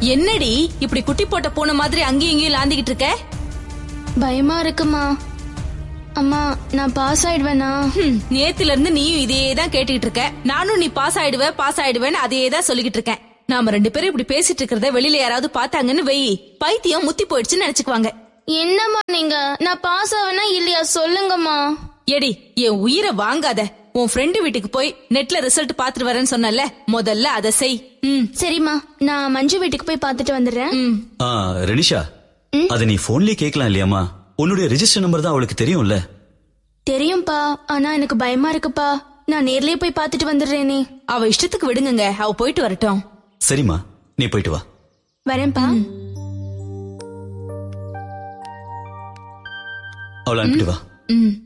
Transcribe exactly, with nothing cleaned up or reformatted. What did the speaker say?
என்னடி இப்படி குட்டி போட்ட பூனை மாதிரி அங்கேயும் இங்கேயும் லாந்திக்கிட்டு இருக்க? பயமா இருக்குமா. அம்மா நான் பாஸ் ஆயிடுவேனா? நேத்துல இருந்து நீயும் இதையேதான் கேட்டுக்கிட்டு இருக்க. நானும் நீ பாஸ் ஆயிடுவ பாஸ் ஆயிடுவேன்னு அதையேதான் சொல்லிக்கிட்டு இருக்கேன். நாம ரெண்டு பேரும் இப்படி பேசிட்டு இருக்கிறத வெளியில யாராவது பாத்தாங்கன்னு வெயி, பைத்தியம் முத்தி போயிடுச்சுன்னு நினைச்சுக்குவாங்க. என்னம்மா நீங்க? நான் பாஸ் ஆவேனா இல்லையா சொல்லுங்கம்மா. எடி என் உயிரை வாங்காத. உன் ஃப்ரெண்டு வீட்டுக்கு போய் நெட்ல ரிசல்ட் பாத்துட்டு வரேன்னு சொன்னல, முதல்ல அதை செய். ம் சரிம்மா, நான் மஞ்சு வீட்டுக்கு போய் பாத்துட்டு வந்துடுறேன். ரெனிஷா, அத நீ போன்லயே கேட்கலாம் இல்லையாமா? உன்னுடைய ரெஜிஸ்டர் நம்பர் தான் அவளுக்கு தெரியும்ல. தெரியும்பா, ஆனா எனக்கு பயமா இருக்குப்பா. நான் நேர்லயே போய் பாத்துட்டு வந்துடுறேனே. அவ இஷ்டத்துக்கு விடுங்க, அவ போயிட்டு வரட்டும். சரிம்மா, நீ போயிட்டு வா. வரேன்பா. அவளை அனுப்பிட்டு வா. ம்